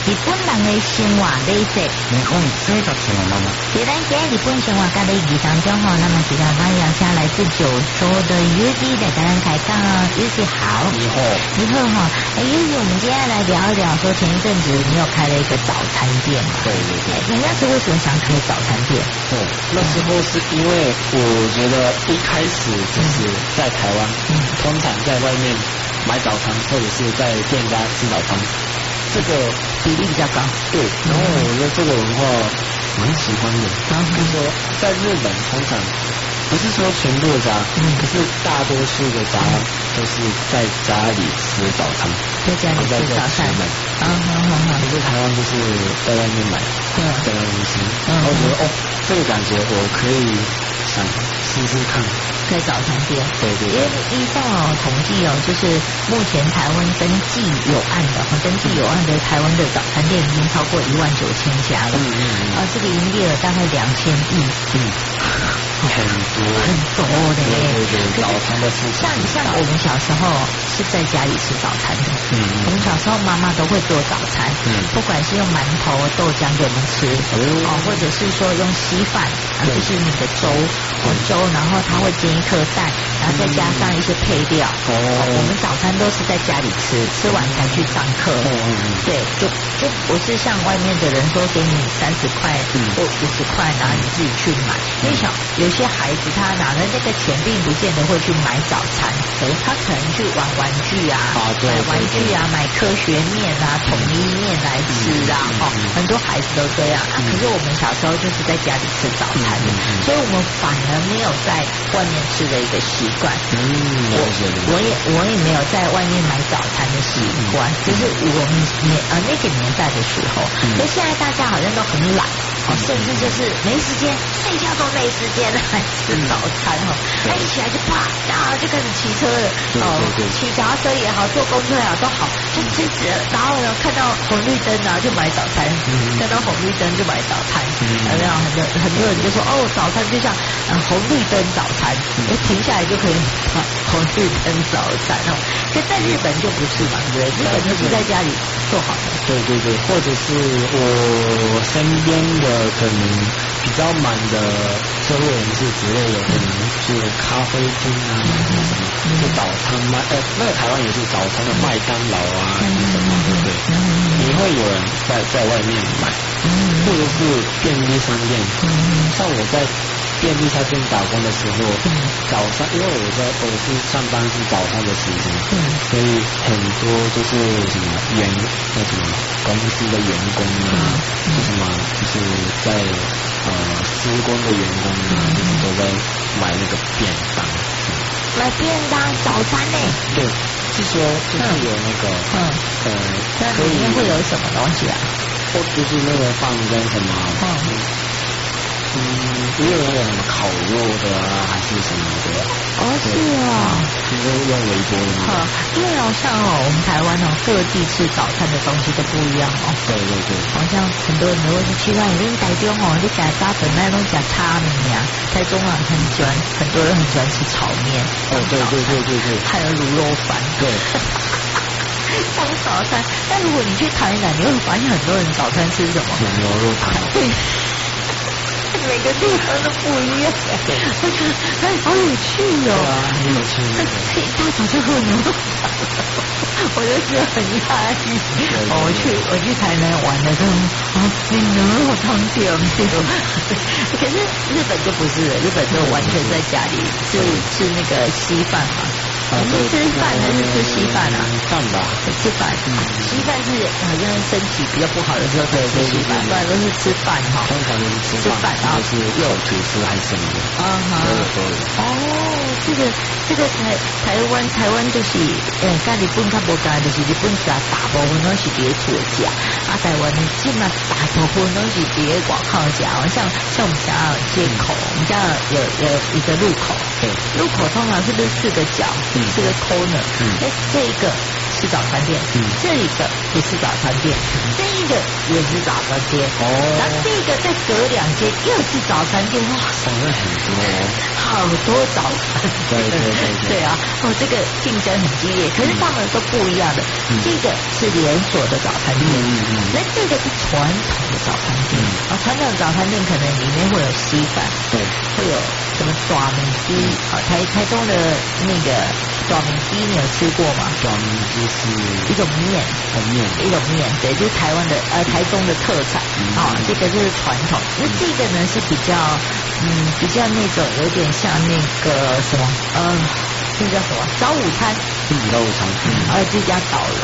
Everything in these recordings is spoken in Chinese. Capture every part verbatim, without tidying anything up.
日本人的生活礼节。 日本生活什么吗？ 在咱今日本生活家的仪当中吼，那么几个欢迎下来自九州的 U Z 来跟咱开讲哦 ，U Z 好， 你好， 你好哈，哎 U Z 我们今天来聊一聊，说前一阵子你有开了一个早餐店嘛？ 对对对， 你那时候为什么想开早餐店？ 哦，那时候是因为我觉得一开始就是在台湾，嗯，通常在外面买早餐或者是在店家吃早餐，这个比例比较高。 对，然后我觉得这个文化蛮喜欢的。然后就是说，在日本通常不是说全部的家，嗯，可是大多数的家都是在家里吃早餐， 在家里吃早餐。嗯好好好。 可是台湾就是在外面买，嗯，在外面吃。然后我觉得哦，这个感觉我可以想试试看。 开早餐店， 对对， 因为依照统计哦，就是目前台湾登记有案的，登记有案的台湾的早餐店已经超过一万九千家了，嗯嗯嗯，啊，这个营业额大概两千亿，嗯， 很多很多的， 对对对，早餐的事情， 像像我们小时候是在家里吃早餐的，嗯，我们小时候妈妈都会做早餐，嗯，不管是用馒头、豆浆给我们吃，哦，或者是说用稀饭，啊，就是你的粥，哦粥，然后它会煎一颗蛋，然后再加上一些配料。哦，我们早餐都是在家里吃，吃完才去上课。哦，对，就就不是像外面的人说给你三十块或五十块，然后你自己去买。因为小有些孩子他拿的那个钱，并不见得会去买早餐，他可能去玩玩具啊，买玩具啊，买科学面啊、统一面来吃啊。哦，很多孩子都这样。可是我们小时候就是在家里吃早餐的，所以我们反而没有在外面吃的一个习惯。嗯，我我也我也没有在外面买早餐的习惯，就是我们年呃那个年代的时候，可是现在大家好像都很懒，哦，甚至就是没时间睡觉都没时间来吃早餐哦，那一起来就啪，然后就开始骑车了，哦，骑脚踏车也好，坐公车也好都好，就直直，然后呢看到红绿灯啊就买早餐，看到红绿灯就买早餐，有没有？很多很多人就说哦，早餐就像呃红绿灯早餐，我停下来就可以买红绿灯早餐哦。可在日本就不是嘛，对不对？日本就是在家里做好的。 对对对，或者是我身边的可能比较满的社会人士之类的，可能是咖啡厅啊，什么就早餐麦，呃，那个台湾也是早餐的麦当劳啊，什么对不对？也会有人在在外面买，或者是便利商店，像我在便利商店打工的时候，早上因为我在我是上班是早上的时间，所以很多就是什么员那什么公司的员工啊，就什么就是在呃施工的员工啊，就是都在买那个便当， 买便当早餐呢？ 对，是说就是有那个嗯呃， 那里面会有什么东西啊？ 或就是那个饭跟什么嗯。嗯，也有那种什么烤肉的啊，还是什么的。 哦，是哦， 就是用微波的嘛。 因为好像哦，我们台湾哦，各地吃早餐的东西都不一样哦。 对对对。好像很多人都会去那里，台中哦，你吃早本来都吃叉米呀，台中啊很喜欢，很多人很喜欢吃炒面。 哦，对对对对对。 还有卤肉饭。对。当早餐，但如果你去台南，你会发现很多人早餐吃什么？ 牛肉汤。 对。每个地方都不一样，我觉得哎，好有趣哦！ 对啊，很有趣。 一大早就喝牛肉汤，我就觉得很压抑。哦，我去我去台南玩的时候，啊，那牛肉汤店没有。可是日本就不是，日本就完全在家里是吃那个稀饭嘛。你是吃饭还是吃稀饭啊？ 饭吧， 吃饭。稀饭是好像身体比较不好的时候才吃稀饭，不然都是吃饭哈。 通常都是吃饭，然后是肉吐司还是什么的。啊哈。都有都有。 哦，这个这个台台湾台湾就是呃，跟日本较无同，就是日本食大部分都是伫咧厝食，啊，台湾呢基本上大部分都是伫咧外口食。像像我们家有街口，我们家有有一个路口，对，路口通常是不是四个角？是个 corner，哎、嗯，这个是早餐店，嗯，这个也是早餐店，这一个也是早餐店，哦，然后这个再隔两间又是早餐店，哇， 哦，那很多， 好多早餐， 对对对对， 对啊，哦，这个竞争很激烈，可是他们都不一样的，嗯、这个是连锁的早餐店，嗯嗯，那这个是传统的早餐店，啊、嗯，传统的早餐店可能里面会有稀饭，对，会有什么爪米鸡，啊，台台中的那个爪米鸡你有吃过吗？ 爪米鸡是一种面， 面， 一种面，对，就是台湾的呃台中的特产，啊、嗯，这个就是传统，那这个呢是比较嗯比较那种有点像那个什么呃那叫什么早午餐， 嗯，早午餐， 呃这家倒了，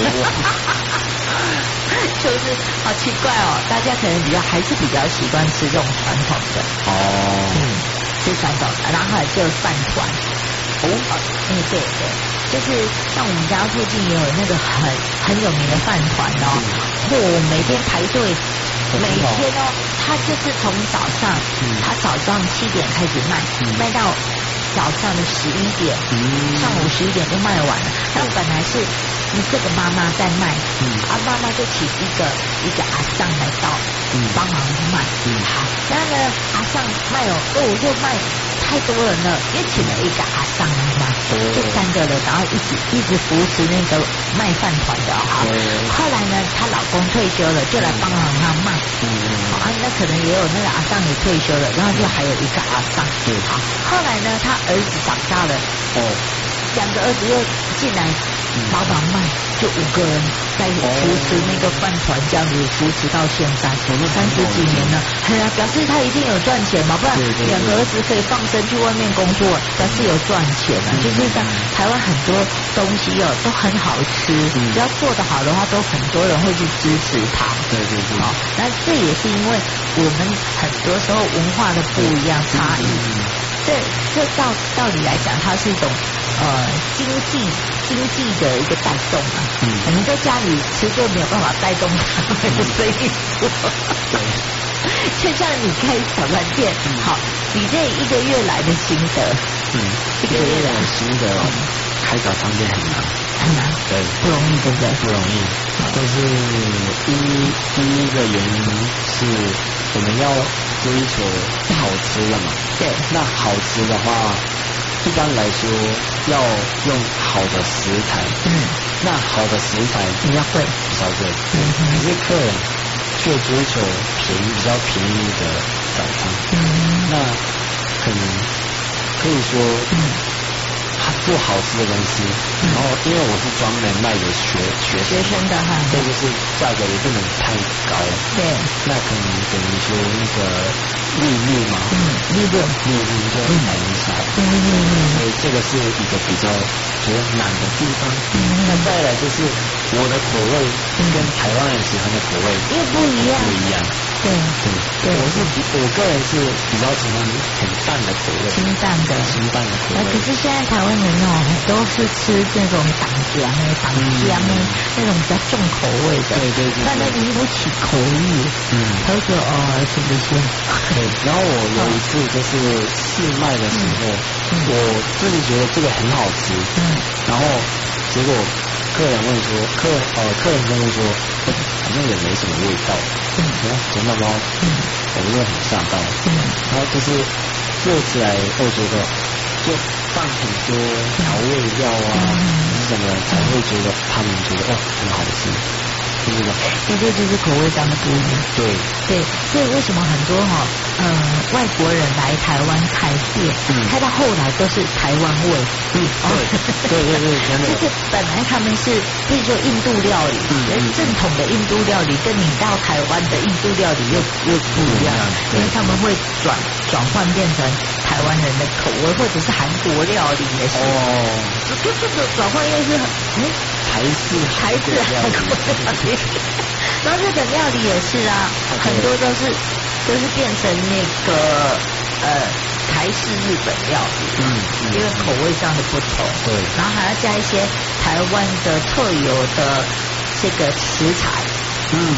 就是好奇怪哦，大家可能比较还是比较习惯吃这种传统的哦，嗯，吃传统的，然后还有就饭团。哦，嗯，对对，就是像我们家附近也有那个很很有名的饭团哦，嚯、嗯，每天排队，每天哦，他就是从早上，嗯、他早上七点开始卖，嗯、卖到早上的十一点，嗯、上午十一点就卖完了。然后本来是你这个妈妈在卖，嗯、啊，妈妈就请一个一个阿桑来到，嗯、帮忙卖，嗯、好，然后呢，阿桑卖哦，哦，又卖。太多人了，也请了一个阿桑来嘛，就三个人，然后一直一直扶持那个卖饭团的哈。后来呢，她老公退休了，就来帮忙她卖。嗯啊，那可能也有那个阿桑也退休了，然后就还有一个阿桑。对，好，后来呢，他儿子长大了，哦，两个儿子又进来帮忙卖，就五个人在扶持那个饭团，这样子扶持到现在，三十几年了。哎呀，表示他一定有赚钱嘛，不然两个儿子可以放生去外面工作，表示有赚钱啊。就是像台湾很多东西哦都很好吃，只要做得好的话，都很多人会去支持他。 对对对。好， 那这也是因为我们很多时候文化的不一样差异。这这道道理来讲，它是一种呃经济经济的一个带动啊。嗯。可能在家里吃就没有办法带动他们的生意做。对。就像你开早餐店，好，你这一个月来的心得， 嗯，一个月来的心得，开早餐店很难， 很难， 对， 不容易，对不对？ 不容易。就是第一第一个原因是我们要追求好吃的嘛，对，那好吃的话，一般来说要用好的食材，嗯，那好的食材比较贵， 比较贵，嗯，可是客人却追求便宜比较便宜的早餐，嗯，那可能可以说，嗯，他做好吃的东西，嗯、然后因为我是专门卖给学学学生的哈， 这就是价格也不能太高，对，那可能等于说那个利率嘛，嗯， 利润利润就很少，嗯嗯嗯，所以这个是一个比较觉得难的地方，嗯，那再来就是我的口味跟台湾人喜欢的口味又不一样， 不一样。对对对，我是比我个人是比较喜欢很淡的口味， 清淡的清淡的口味。 可是现在台湾人哦，都是吃这种党姜的、党姜的那种比较重口味的， 对对对， 但那引不起口欲，嗯，他就说哦，是不是？ 对。然后我有一次就是试卖的时候，我自己觉得这个很好吃，嗯，然后结果客人问说，客呃客人跟我说，好像也没什么味道。嗯，咸蛋糕，嗯，我就很吓到，嗯，然后就是做起来，我觉得就放很多调味料啊，嗯、什么才会觉得他们觉得哦很好吃，对不对？ 这这就是口味上的不一样。 对对，所以为什么很多哈、哦、呃外国人来台湾开店，嗯、开到后来都是台湾味， 嗯，哦、对对对对，真的， 就是本来他们是比如说印度料理，嗯嗯、正统的印度料理跟你到台湾的印度料理又又不一样，因为他们会转转换变成台湾人的口味，或者是韩国料理也是，哦，就这个转换又是很嗯台式台式韩国料理，然后日本料理也是啊，很多都是都是变成那个呃台式日本料理，嗯，因为口味上的不同，对，然后还要加一些台湾的特有的这个食材，嗯。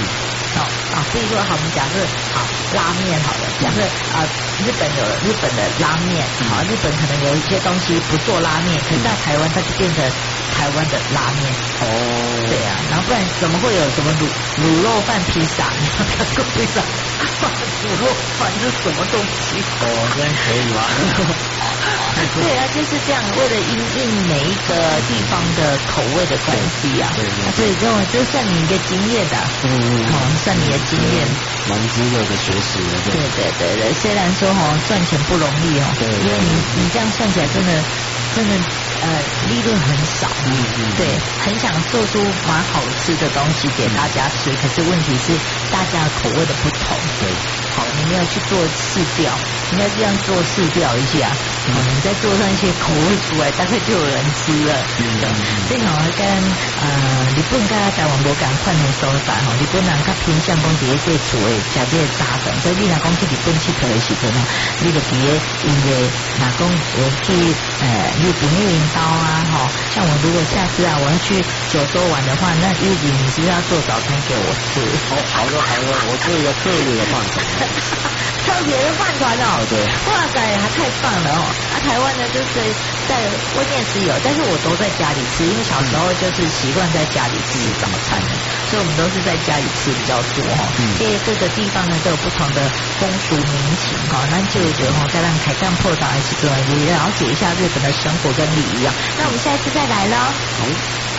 哦啊，比如说好，我们假设好拉面好了，假设啊、呃、日本有日本的拉面，好，日本可能有一些东西不做拉面，可是到台湾它就变成台湾的拉面。 哦， 对啊，然后不然怎么会有什么卤卤肉饭披萨？你有看过披萨？卤肉饭是什么东西？ 哦，这样可以吗？ 对啊，就是这样，为了因应每一个地方的口味的关系啊， 对对对， 所以这种就算你的经验的， 嗯嗯， 哦，算你的经验， 蛮值得的学习的， 对对对对，虽然说哦赚钱不容易哦， 对， 因为你你这样算起来真的真的呃利润很少， 嗯嗯， 对，很想做出蛮好吃的东西给大家吃，可是问题是大家口味的不同， 对， 好，你们要去做试调，应该这样做试调一下，好，你再做上一些口味出来，大概就有人吃了。 嗯嗯， 这种跟呃日本跟台湾无共款的所在吼，日本人较偏向讲伫这厝诶食这个早饭，所以你若讲去日本佚佗的时阵吼，你就伫个因为若讲我去呃日本运刀啊吼，像我如果下次啊我要去九州玩的话，那玉里你是不是要做早餐给我吃？ 哦，好的好的，我做一个特别的饭团。 特别的饭团哦， 对， 哇塞，还太棒了哦！啊，台湾呢就是在外面是有，但是我都在家里吃，因为小时候就是习惯在家里吃早餐的，所以我们都是在家里吃比较多哈。嗯，因为各个地方呢都有不同的风俗民情哈，那就觉得哈，再让开干破岛一起做，也了解一下日本的生活跟礼仪啊。那我们下一次再来喽。 好。